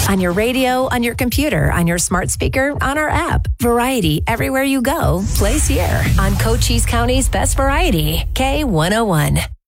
On your radio, on your computer, on your smart speaker, on our app. Variety everywhere you go. Plays here on Cochise County's Best Variety, K101.